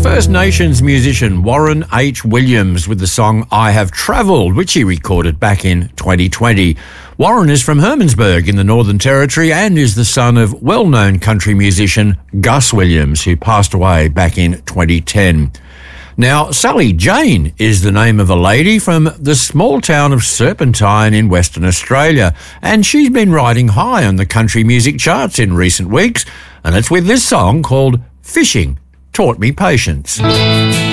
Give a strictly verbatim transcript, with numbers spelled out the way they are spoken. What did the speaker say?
First Nations musician Warren H. Williams with the song I Have Travelled, which he recorded back in twenty twenty. Warren is from Hermannsburg in the Northern Territory and is the son of well-known country musician Gus Williams, who passed away back in twenty ten. Now, Sally Jane is the name of a lady from the small town of Serpentine in Western Australia, and she's been riding high on the country music charts in recent weeks, and it's with this song called Fishing Taught Me Patience.